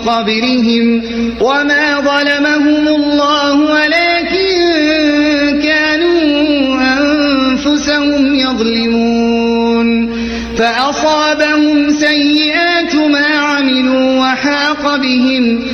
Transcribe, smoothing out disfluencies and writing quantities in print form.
قبرهم وما ظلمهم الله ولكن كانوا أنفسهم يظلمون فأصابهم سيئات ما عملوا وحاق بهم